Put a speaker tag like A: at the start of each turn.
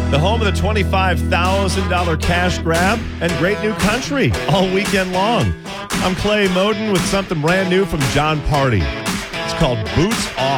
A: The home of the $25,000 cash grab and great new country all weekend long. I'm Clay Moden with something brand new from John Party. It's called Boots Off.